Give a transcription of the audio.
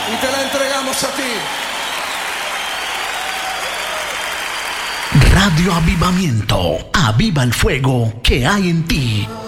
y te la entregamos a ti. Radio Avivamiento, aviva el fuego que hay en ti.